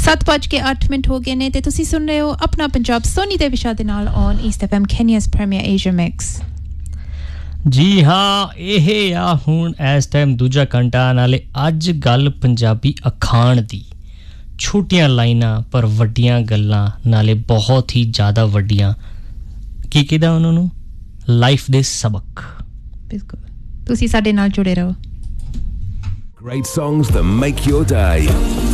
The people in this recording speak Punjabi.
7:08 ਹੋ ਗਏ ਨੇ ਤੇ ਤੁਸੀਂ ਸੁਣ ਰਹੇ ਹੋ ਆਪਣਾ ਪੰਜਾਬ ਸੋਨੀ ਦੇ ਵਿਸ਼ਾ ਦੇ ਨਾਲ on East FM ਕੈਨੀਆ's premier Asia mix ਜੀ ਹਾਂ ਇਹ ਆ ਹੁਣ ਇਸ ਟਾਈਮ ਦੂਜਾ ਘੰਟਾ ਨਾਲੇ ਅੱਜ ਗੱਲ ਪੰਜਾਬੀ ਅਖਾਣ ਦੀ ਛੋਟੀਆਂ ਲਾਈਨਾਂ ਪਰ ਵੱਡੀਆਂ ਗੱਲਾਂ ਨਾਲੇ ਬਹੁਤ ਹੀ ਜ਼ਿਆਦਾ ਵੱਡੀਆਂ ਕੀ ਕਹਿੰਦਾ ਉਹਨਾਂ ਨੂੰ ਲਾਈਫ ਦੇ ਸਬਕ ਬਿਲਕੁਲ ਤੁਸੀਂ ਸਾਡੇ ਨਾਲ ਜੁੜੇ ਰਹੋ Great songs that make your day